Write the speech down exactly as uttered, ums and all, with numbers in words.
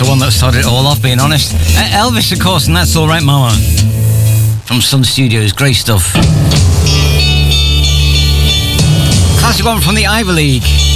the one that started it all off, being honest. Uh, Elvis, of course, and That's All Right Mama. From Sun Studios, great stuff. Classic one from the Ivor League.